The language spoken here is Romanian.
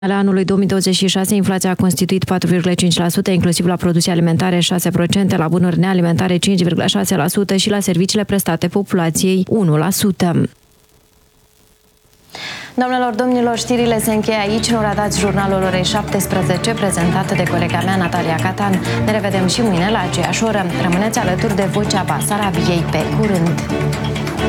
La anului 2026, inflația a constituit 4,5%, inclusiv la produse alimentare 6%, la bunuri nealimentare 5,6% și la serviciile prestate populației 1%. Doamnelor, domnilor, știrile se încheie aici. Nu ratați jurnalul orei 17, prezentat de colega mea, Natalia Catan. Ne revedem și mâine la aceeași oră. Rămâneți alături de Vocea Basarabiei. Pe curând!